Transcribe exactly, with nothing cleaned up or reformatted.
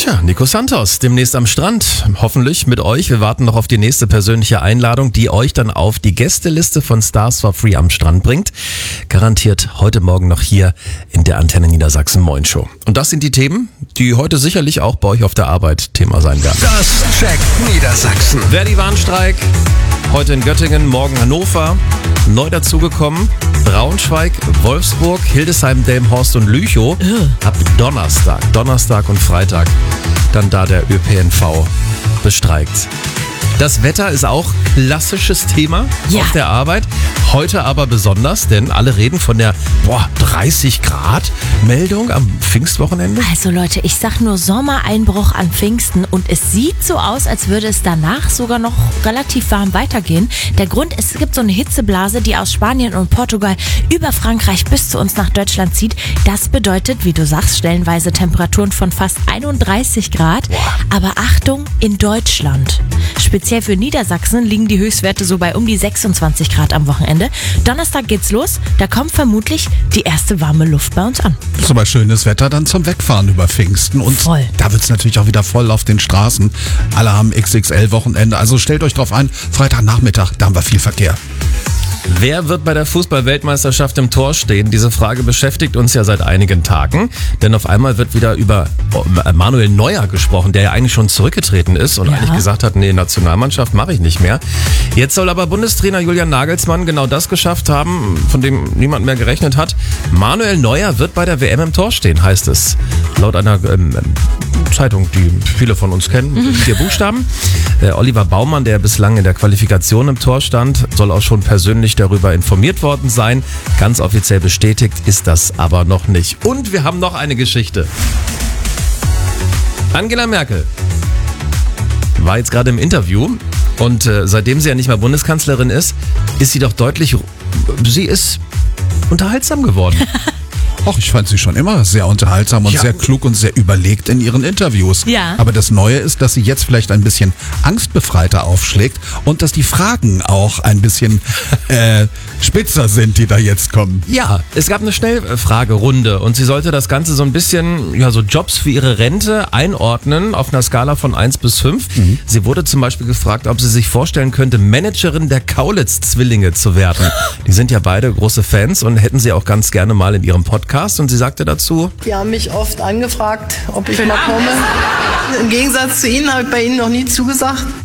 Tja, Nico Santos, demnächst am Strand, hoffentlich mit euch. Wir warten noch auf die nächste persönliche Einladung, die euch dann auf die Gästeliste von Stars for Free am Strand bringt. Garantiert heute Morgen noch hier in der Antenne Niedersachsen Moin Show. Und das sind die Themen, die heute sicherlich auch bei euch auf der Arbeit Thema sein werden. Das checkt Niedersachsen. Verdi-Warnstreik, heute in Göttingen, morgen Hannover. Neu dazugekommen Braunschweig, Wolfsburg, Hildesheim, Delmenhorst und Lüchow. Ab Donnerstag, Donnerstag und Freitag dann da der Ö P N V bestreikt. Das Wetter ist auch klassisches Thema ja. auf der Arbeit. Heute aber besonders, denn alle reden von der boah, dreißig Grad Meldung am Pfingstwochenende. Also Leute, ich sag nur Sommereinbruch an Pfingsten und es sieht so aus, als würde es danach sogar noch relativ warm weitergehen. Der Grund ist, es gibt so eine Hitzeblase, die aus Spanien und Portugal über Frankreich bis zu uns nach Deutschland zieht. Das bedeutet, wie du sagst, stellenweise Temperaturen von fast einunddreißig Grad. Boah. Aber Achtung, in Deutschland. Speziell für Niedersachsen liegen die Höchstwerte so bei um die sechsundzwanzig Grad am Wochenende. Donnerstag geht's los, da kommt vermutlich die erste warme Luft bei uns an. Das ist aber schönes Wetter dann zum Wegfahren über Pfingsten. Und Voll. Da wird es natürlich auch wieder voll auf den Straßen. Alle haben X X L-Wochenende, also stellt euch drauf ein, Freitagnachmittag, da haben wir viel Verkehr. Wer wird bei der Fußball-Weltmeisterschaft im Tor stehen? Diese Frage beschäftigt uns ja seit einigen Tagen. Denn auf einmal wird wieder über Manuel Neuer gesprochen, der ja eigentlich schon zurückgetreten ist und ja. eigentlich gesagt hat, nee, Nationalmannschaft mache ich nicht mehr. Jetzt soll aber Bundestrainer Julian Nagelsmann genau das geschafft haben, von dem niemand mehr gerechnet hat. Manuel Neuer wird bei der W M im Tor stehen, heißt es. Laut einer ähm, Zeitung, die viele von uns kennen, mit vier Buchstaben. Äh, Oliver Baumann, der bislang in der Qualifikation im Tor stand, soll auch schon persönlich darüber informiert worden sein. Ganz offiziell bestätigt ist das aber noch nicht. Und wir haben noch eine Geschichte. Angela Merkel war jetzt gerade im Interview und äh, seitdem sie ja nicht mehr Bundeskanzlerin ist, ist sie doch deutlich, sie ist unterhaltsam geworden. Och, ich fand sie schon immer sehr unterhaltsam und Ja. sehr klug und sehr überlegt in ihren Interviews. Ja. Aber das Neue ist, dass sie jetzt vielleicht ein bisschen angstbefreiter aufschlägt und dass die Fragen auch ein bisschen äh, spitzer sind, die da jetzt kommen. Ja, es gab eine Schnellfragerunde und sie sollte das Ganze so ein bisschen, ja, so Jobs für ihre Rente einordnen auf einer Skala von eins bis fünf. Mhm. Sie wurde zum Beispiel gefragt, ob sie sich vorstellen könnte, Managerin der Kaulitz-Zwillinge zu werden. Die sind ja beide große Fans und hätten sie auch ganz gerne mal in ihrem Podcast. Und sie sagte dazu: Die haben mich oft angefragt, ob ich mal komme. Im Gegensatz zu Ihnen habe ich bei Ihnen noch nie zugesagt.